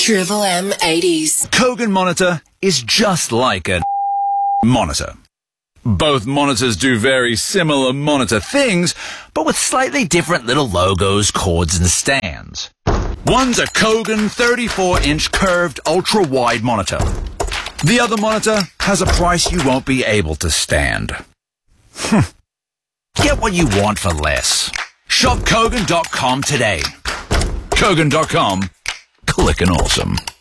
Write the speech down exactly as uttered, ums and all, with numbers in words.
Triple M eighties. Kogan monitor is just like a monitor. Both monitors do very similar monitor things, but with slightly different little logos, cords, and stands. One's a Kogan thirty-four inch curved ultra-wide monitor. The other monitor has a price you won't be able to stand. Get what you want for less. Shop Kogan dot com today. Kogan dot com. Clickin' awesome.